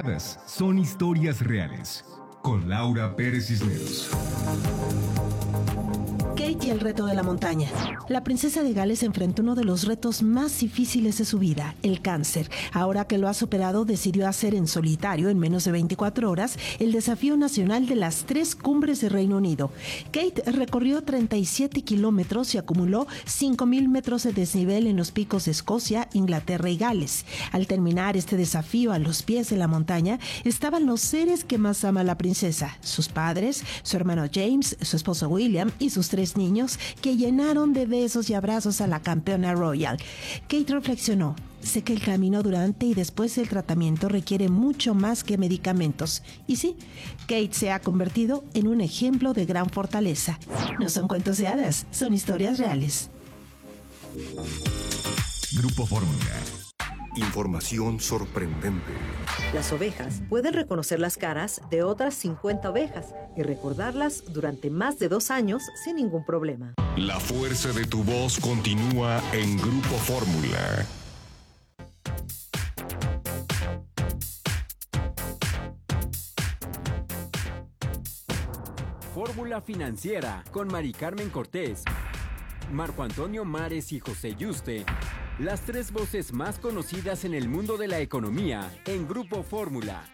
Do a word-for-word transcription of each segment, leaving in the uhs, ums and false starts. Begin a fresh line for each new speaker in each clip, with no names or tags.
inventadas, son historias reales. Con Laura Pérez Cisneros.
Kate y el reto de la montaña. La princesa de Gales enfrentó uno de los retos más difíciles de su vida, el cáncer. Ahora que lo ha superado, decidió hacer en solitario, en menos de veinticuatro horas, el desafío nacional de las tres cumbres de Reino Unido. Kate recorrió treinta y siete kilómetros y acumuló cinco mil metros de desnivel en los picos de Escocia, Inglaterra y Gales. Al terminar este desafío a los pies de la montaña, estaban los seres que más ama la princesa, sus padres, su hermano James, su esposo William y sus tres niños, que llenaron de besos y abrazos a la campeona royal. Kate reflexionó: sé que el camino durante y después del tratamiento requiere mucho más que medicamentos. Y sí, Kate se ha convertido en un ejemplo de gran fortaleza. No son cuentos de hadas, son historias reales.
Grupo Fórmula.
Información sorprendente.
Las ovejas pueden reconocer las caras de otras cincuenta ovejas y recordarlas durante más de dos años sin ningún problema.
La fuerza de tu voz continúa en Grupo Fórmula.
Fórmula Financiera con Mari Carmen Cortés, Marco Antonio Mares y José Yuste. Las tres voces más conocidas en el mundo de la economía en Grupo Fórmula.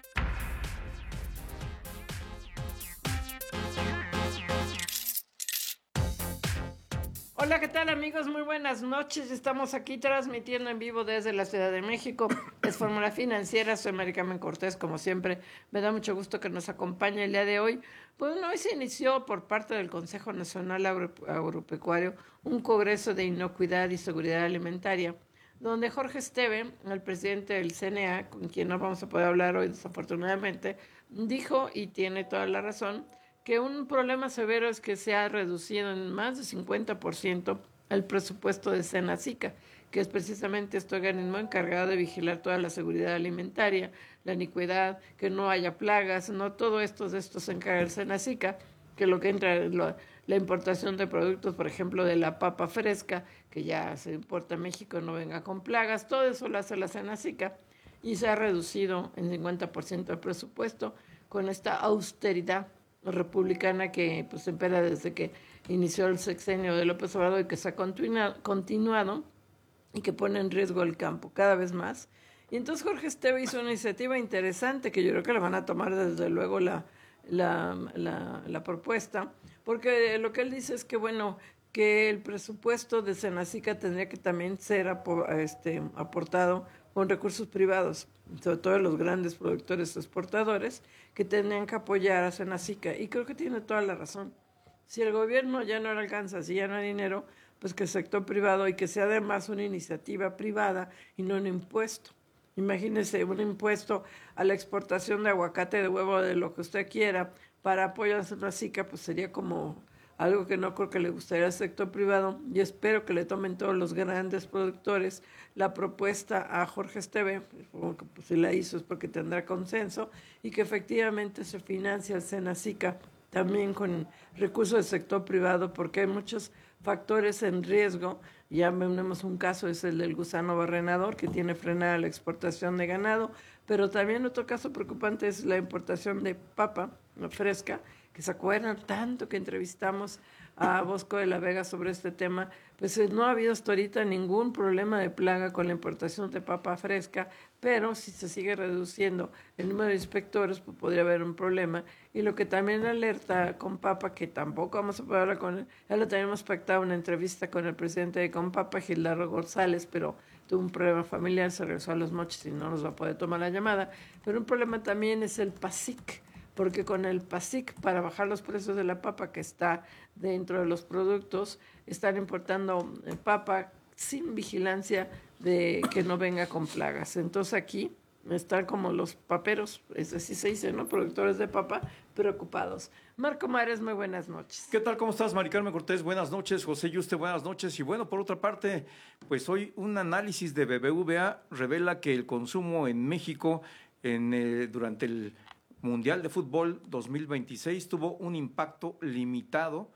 Hola, ¿qué tal amigos? Muy buenas noches. Estamos aquí transmitiendo en vivo desde la Ciudad de México. Es Fórmula Financiera, soy Mari Carmen Cortés, como siempre. Me da mucho gusto que nos acompañe el día de hoy. Bueno, hoy se inició por parte del Consejo Nacional Agro- Agropecuario un congreso de inocuidad y seguridad alimentaria, donde Jorge Esteve, el presidente del C N A, con quien no vamos a poder hablar hoy desafortunadamente, dijo, y tiene toda la razón, que un problema severo es que se ha reducido en más de cincuenta por ciento el presupuesto de Senacica, que es precisamente este organismo encargado de vigilar toda la seguridad alimentaria, la iniquidad, que no haya plagas, no todo esto de esto se encarga el Senacica, que lo que entra es lo, la importación de productos, por ejemplo, de la papa fresca, que ya se importa a México, no venga con plagas, todo eso lo hace la Senacica, y se ha reducido en cincuenta por ciento el presupuesto con esta austeridad republicana que pues impera desde que inició el sexenio de López Obrador y que se ha continuado, continuado y que pone en riesgo el campo cada vez más. Y entonces Jorge Esteve hizo una iniciativa interesante que yo creo que le van a tomar desde luego la, la, la, la propuesta, porque lo que él dice es que bueno, que el presupuesto de Senacica tendría que también ser apo, este, aportado con recursos privados, sobre todo los grandes productores exportadores, que tendrían que apoyar a Senacica. Y creo que tiene toda la razón. Si el gobierno ya no le alcanza, si ya no hay dinero, pues que el sector privado, y que sea además una iniciativa privada y no un impuesto. Imagínese un impuesto a la exportación de aguacate, de huevo, de lo que usted quiera, para apoyar a Senacica, pues sería como algo que no creo que le gustaría al sector privado, y espero que le tomen todos los grandes productores la propuesta a Jorge Esteve, porque pues, si la hizo es porque tendrá consenso, y que efectivamente se financia el Senacica también con recursos del sector privado, porque hay muchos factores en riesgo. Ya tenemos un caso, es el del gusano barrenador, que tiene frenada la exportación de ganado, pero también otro caso preocupante es la importación de papa fresca, que se acuerdan tanto que entrevistamos a Bosco de la Vega sobre este tema. Pues no ha habido hasta ahorita ningún problema de plaga con la importación de papa fresca, pero si se sigue reduciendo el número de inspectores, pues podría haber un problema. Y lo que también alerta con papa, que tampoco vamos a poder hablar con él, ya lo tenemos pactado una entrevista con el presidente de Compapa, Gildardo González, pero tuvo un problema familiar, se regresó a Los Mochis y no nos va a poder tomar la llamada. Pero un problema también es el PASIC, porque con el PASIC, para bajar los precios de la papa que está dentro de los productos, están importando papa sin vigilancia de que no venga con plagas. Entonces aquí están como los paperos, es así se dice, ¿no? Productores de papa preocupados. Marco Mares, muy buenas noches.
¿Qué tal? ¿Cómo estás, Mari Carmen Cortés? Buenas noches. José Yuste, buenas noches. Y bueno, por otra parte, pues hoy un análisis de B B V A revela que el consumo en México en, eh, durante el Mundial de Fútbol dos mil veintiséis tuvo un impacto limitado.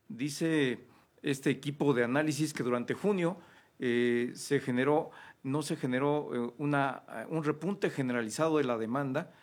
Dice este equipo de análisis que durante junio eh, se generó, no se generó eh, una, un repunte generalizado de la demanda